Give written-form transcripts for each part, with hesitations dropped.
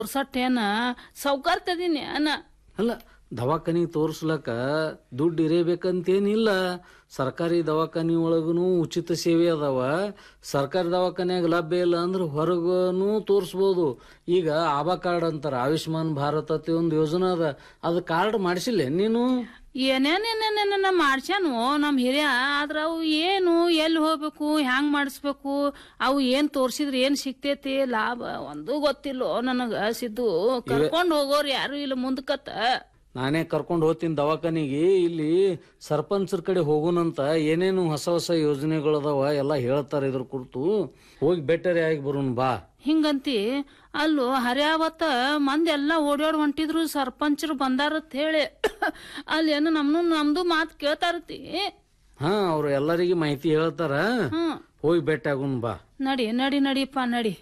ತೋರ್ಸಟ್ಟೇನ ಸೌಕರ್ತದೀನಿ ಅನ್ನ ಅಲ್ಲ ದವಾಖಾನಿಗೆ ತೋರ್ಸ್ಲಕ್ಕ ದುಡ್ಡು ಇರೇಬೇಕಂತೇನಿಲ್ಲ. ಸರ್ಕಾರಿ ದವಾಖಾನಿ ಒಳಗನು ಉಚಿತ ಸೇವೆ ಅದಾವ. ಸರ್ಕಾರಿ ದವಾಖಾನ್ಯಾಗ ಲಭ್ಯ ಇಲ್ಲ ಅಂದ್ರೆ ಹೊರಗನು ತೋರ್ಸ್ಬೋದು. ಈಗ ಆಭಾ ಕಾರ್ಡ್ ಅಂತಾರ, ಆಯುಷ್ಮಾನ್ ಭಾರತ್ ಅಂತ ಒಂದು ಯೋಜನಾ ಅದ. ಅದು ಕಾರ್ಡ್ ಮಾಡಿಸಿಲ್ಲ ನೀನು? ಏನೇನೇನೇನ ಮಾಡ್ಸ್ಯಾನು ನಮ್ ಹಿರಿಯ. ಆದ್ರ ಅವು ಏನು ಎಲ್ಲಿ ಹೋಗ್ಬೇಕು, ಹ್ಯಾಂಗ್ ಮಾಡಿಸ್ಬೇಕು, ಅವು ಏನ್ ತೋರ್ಸಿದ್ರ ಏನ್ ಸಿಗ್ತೇತಿ ಲಾಭ ಒಂದು ಗೊತ್ತಿಲ್ಲೋ ನನಗ. ಸಿದ್ದು ಕರ್ಕೊಂಡ್ ಹೋಗೋರ್ ಯಾರು ಇಲ್ಲ ಮುಂದಕತ್ತ. ನಾನೇ ಕರ್ಕೊಂಡು ಹೋಗ್ತೀನಿ ದವಾಖಾನಿಗೆ. ಇಲ್ಲಿ ಸರ್ಪಂಚರ ಕಡೆ ಹೋಗೋಣಂತ, ಏನೇನು ಹೊಸ ಹೊಸ ಯೋಜನೆಗಳದಾವ ಎಲ್ಲ ಹೇಳ್ತಾರ ಇದ್ರ ಕುರಿತು. ಹೋಗಿ ಬೆಟರಿ ಆಗಿ ಬರೋಣ ಬಾ. ಹಿಂಗಂತಿ ಅಲ್ಲೋ ಹರ್ಯಾವತ್ತ ಮಂದಿ ಎಲ್ಲಾ ಓಡಾಡ್ ಹೊಂಟಿದ್ರು, ಸರ್ಪಂಚರು ಬಂದಾರತ್ ಹೇಳಿ. ಅಲ್ಲಿ ಏನು ನಮ್ದು ಮಾತ್ ಕೇಳ್ತಾರತಿ. ಹಾ, ಅವ್ರು ಎಲ್ಲರಿಗೆ ಮಾಹಿತಿ ಹೇಳ್ತಾರ. ಹೋಗಿ ಬೆಟ್ಟ ಆಗೋಣ ಬಾ. ನಡಿಪ್ಪ ನಡಿ.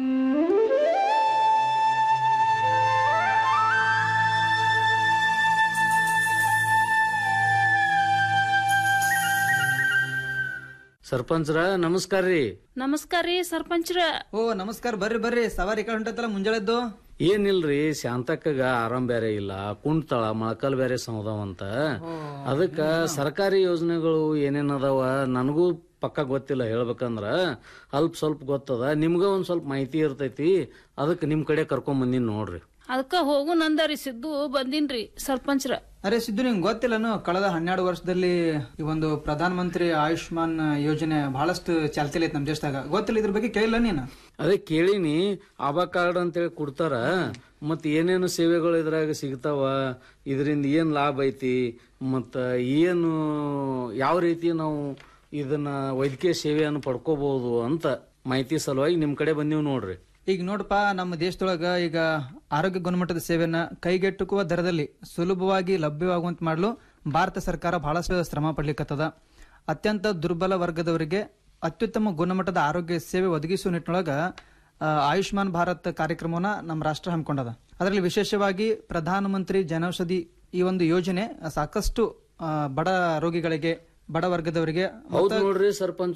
ಸರ್ಪಂಚ್ರ ನಮಸ್ಕಾರ ರೀ. ನಮಸ್ಕಾರ ರೀ ಸರ್ಪಂಚ್ರ. ಓ ನಮಸ್ಕಾರ, ಬರ್ರಿ ಸವಾರಿ ಹೊಂಟತ್ತಲ್ಲ ಮುಂಜಾಳೆದ್ದು. ಏನಿಲ್ರಿ, ಶಾಂತಕ್ಕಗ ಆರಾಮ್ ಬೇರೆ ಇಲ್ಲ, ಕುಂಟ್ತಾಳ, ಮೊಳಕಾಲ್ ಬೇರೆ ಸಮದವಂತ. ಅದಕ್ಕ ಸರ್ಕಾರಿ ಯೋಜನೆಗಳು ಏನೇನ್ ಅದಾವ ನನಗೂ ಪಕ್ಕ ಗೊತ್ತಿಲ್ಲ. ಹೇಳ್ಬೇಕಂದ್ರ ಸ್ವಲ್ಪ ಗೊತ್ತದ. ನಿಮ್ಗ ಒಂದ್ ಸ್ವಲ್ಪ ಮಾಹಿತಿ ಇರ್ತೈತಿ. ಅದಕ್ಕೆ ನಿಮ್ ಕಡೆ ಕರ್ಕೊಂಡ್ ಬಂದಿನ್ ನೋಡ್ರಿ. ಅದಕ್ಕ ಹೋಗು ನಂದರಿ ಸಿದ್ದು ಬಂದಿನ್ರಿ ಸರ್ಪಂಚ್ರ. ಅರೆ ಸಿದ್ದು, ನಿಂಗೆ ಗೊತ್ತಿಲ್ಲನು ಕಳೆದ 12 ವರ್ಷದಲ್ಲಿ ಈ ಒಂದು ಪ್ರಧಾನ ಮಂತ್ರಿ ಆಯುಷ್ಮಾನ್ ಯೋಜನೆ ಬಹಳಷ್ಟು ಚಾಲ್ತಿಲಿ ಐತಿ ನಮ್ ದೇಶದಾಗ. ಗೊತ್ತಿಲ್ಲ ಇದ್ರ ಬಗ್ಗೆ ಕೇಳಿಲ್ಲ ನೀನು? ಅದೇ ಕೇಳಿನಿ. ಆಭಾ ಕಾರ್ಡ್ ಅಂತೇಳಿ ಕೊಡ್ತಾರ. ಮತ್ ಏನೇನು ಸೇವೆಗಳು ಇದ್ರಾಗ ಸಿಗ್ತಾವ, ಇದರಿಂದ ಏನ್ ಲಾಭ ಐತಿ, ಮತ್ತ ಏನು ಯಾವ ರೀತಿ ನಾವು ಇದನ್ನ ವೈದ್ಯಕೀಯ ಸೇವೆಯನ್ನು ಪಡ್ಕೋಬಹುದು ಅಂತ ಮಾಹಿತಿ ಸಲುವಾಗಿ ನಿಮ್ ಕಡೆ ಬಂದೀವಿ ನೋಡ್ರಿ. ಈಗ ನೋಡಪ್ಪ, ನಮ್ಮ ದೇಶದೊಳಗ ಈಗ ಆರೋಗ್ಯ ಗುಣಮಟ್ಟದ ಸೇವೆಯನ್ನ ಕೈಗೆಟುಕುವ ದರದಲ್ಲಿ ಸುಲಭವಾಗಿ ಲಭ್ಯವಾಗುವಂತ ಮಾಡಲು ಭಾರತ ಸರ್ಕಾರ ಬಹಳಷ್ಟು ಶ್ರಮ ಪಡ್ಲಿಕ್ಕತ್ತದ. ಅತ್ಯಂತ ದುರ್ಬಲ ವರ್ಗದವರಿಗೆ ಅತ್ಯುತ್ತಮ ಗುಣಮಟ್ಟದ ಆರೋಗ್ಯ ಸೇವೆ ಒದಗಿಸುವ ನಿಟ್ಟಿನೊಳಗ ಆಯುಷ್ಮಾನ್ ಭಾರತ್ ಕಾರ್ಯಕ್ರಮವನ್ನ ನಮ್ಮ ರಾಷ್ಟ್ರ ಹಮ್ಮಿಕೊಂಡದ. ಅದರಲ್ಲಿ ವಿಶೇಷವಾಗಿ ಪ್ರಧಾನ ಮಂತ್ರಿ ಜನೌಷಧಿ ಈ ಒಂದು ಯೋಜನೆ ಸಾಕಷ್ಟು ಬಡ ರೋಗಿಗಳಿಗೆ, ಬಡ ವರ್ಗದವರಿಗೆ ಹೌದು ನೋಡ್ರಿ ಸರ್ಪಂಚ್.